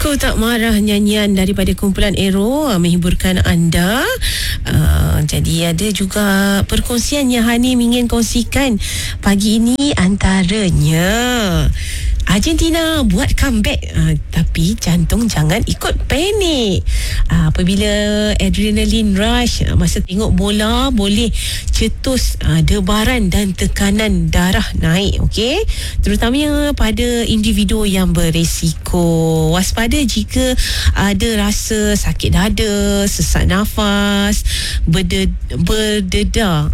Aku Tak Marah, nyanyian daripada kumpulan Aero menghiburkan anda. Jadi ada juga perkongsian yang Hani ingin kongsikan pagi ini, antaranya Argentina buat comeback, tapi jantung jangan ikut panik. Apabila adrenaline rush masa tengok bola, boleh cetus debaran dan tekanan darah naik, okey? Terutamanya pada individu yang berisiko. Waspada jika ada rasa sakit dada, sesak nafas, berdebar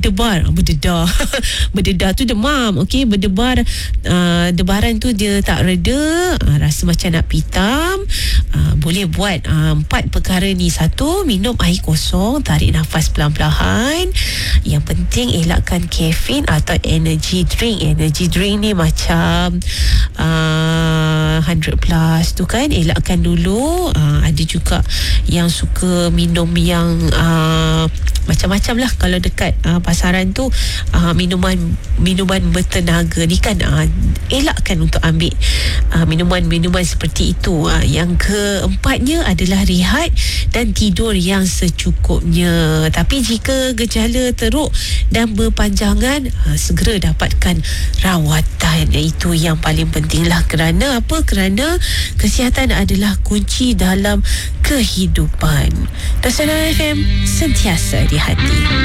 tu demam, okey? Debaran tu dia tak reda, rasa macam nak pitam, boleh buat 4 perkara ni. 1, minum air kosong, tarik nafas perlahan-lahan. Yang penting elakkan kafein atau energy drink. Energy drink ni macam 100 plus tu kan, elakkan dulu. Ada juga yang suka minum yang macam-macam lah. Kalau dekat pasaran tu minuman bertenaga ni kan, elakkan untuk ambil minuman seperti itu. Yang keempatnya adalah rehat dan tidur yang secukupnya. Tapi jika gejala teruk dan berpanjangan, segera dapatkan rawatan. Itu yang paling penting lah. Kerana apa? Kerana kesihatan adalah kunci dalam kehidupan. Rasana FM, sentiasa di hati.